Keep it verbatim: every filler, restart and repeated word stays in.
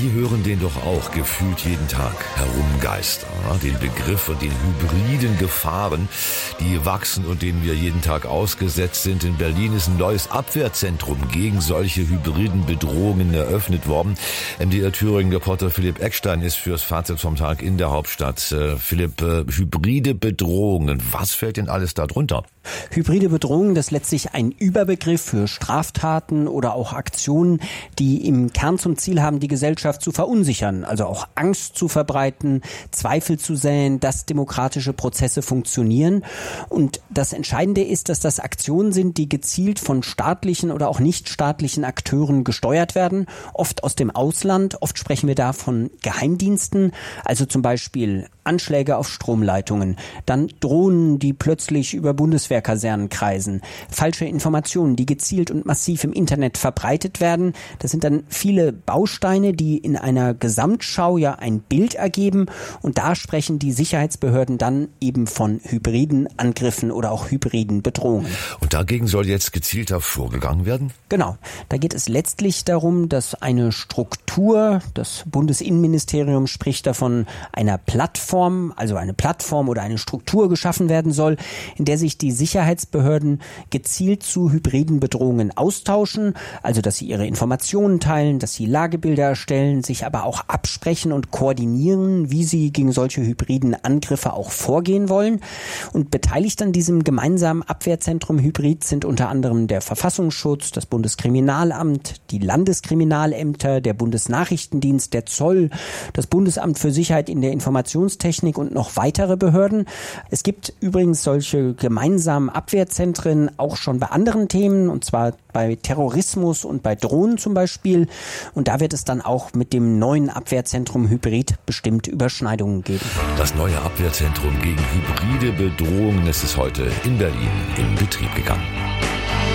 Sie hören den doch auch gefühlt jeden Tag herumgeistern. Den Begriff und den hybriden Gefahren, die wachsen und denen wir jeden Tag ausgesetzt sind. In Berlin ist ein neues Abwehrzentrum gegen solche hybriden Bedrohungen eröffnet worden. M D R Thüringen-Reporter Philipp Eckstein ist fürs Fazit vom Tag in der Hauptstadt. Äh, Philipp, äh, hybride Bedrohungen, was fällt denn alles da drunter? Hybride Bedrohungen, das ist letztlich ein Überbegriff für Straftaten oder auch Aktionen, die im Kern zum Ziel haben, die Gesellschaft zu verunsichern, also auch Angst zu verbreiten, Zweifel zu säen, dass demokratische Prozesse funktionieren. Und das Entscheidende ist, dass das Aktionen sind, die gezielt von staatlichen oder auch nichtstaatlichen Akteuren gesteuert werden, oft aus dem Ausland. Oft sprechen wir da von Geheimdiensten, also zum Beispiel Anschläge auf Stromleitungen, dann Drohnen, die plötzlich über Bundeswehrkasernen kreisen, falsche Informationen, die gezielt und massiv im Internet verbreitet werden. Das sind dann viele Bausteine, die in einer Gesamtschau ja ein Bild ergeben, und da sprechen die Sicherheitsbehörden dann eben von hybriden Angriffen oder auch hybriden Bedrohungen. Und dagegen soll jetzt gezielter vorgegangen werden? Genau. Da geht es letztlich darum, dass eine Struktur, das Bundesinnenministerium spricht davon, einer Plattform, also eine Plattform oder eine Struktur geschaffen werden soll, in der sich die Sicherheitsbehörden gezielt zu hybriden Bedrohungen austauschen, also dass sie ihre Informationen teilen, dass sie Lagebilder erstellen, sich aber auch absprechen und koordinieren, wie sie gegen solche hybriden Angriffe auch vorgehen wollen. Und beteiligt an diesem gemeinsamen Abwehrzentrum Hybrid sind unter anderem der Verfassungsschutz, das Bundeskriminalamt, die Landeskriminalämter, der Bundesnachrichtendienst, der Zoll, das Bundesamt für Sicherheit in der Informationstechnik und noch weitere Behörden. Es gibt übrigens solche gemeinsamen Abwehrzentren auch schon bei anderen Themen, und zwar bei Terrorismus und bei Drohnen zum Beispiel. Und da wird es dann auch mit dem neuen Abwehrzentrum Hybrid bestimmt Überschneidungen geben. Das neue Abwehrzentrum gegen hybride Bedrohungen ist es heute in Berlin in Betrieb gegangen.